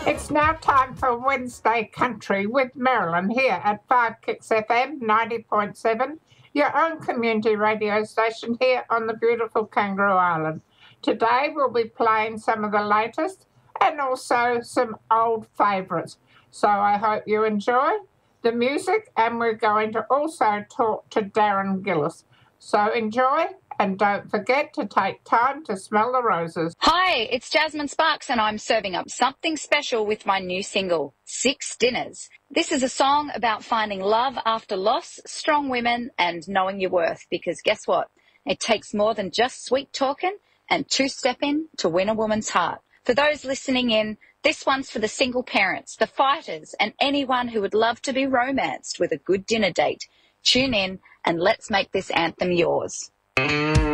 It's now time for Wednesday Country with Marilyn here at 5 Kicks FM 90.7, your own community radio station here on the beautiful Kangaroo Island. Today we'll be playing some of the latest and also some old favourites. So I hope you enjoy the music, and we're going to also talk to Darren Gillis. So enjoy, and don't forget to take time to smell the roses. Hi, it's Jasmine Sparks, and I'm serving up something special with my new single, Six Dinners. This is a song about finding love after loss, strong women, and knowing your worth, because guess what? It takes more than just sweet talking and two-stepping to win a woman's heart. For those listening in, this one's for the single parents, the fighters, and anyone who would love to be romanced with a good dinner date. Tune in and let's make this anthem yours.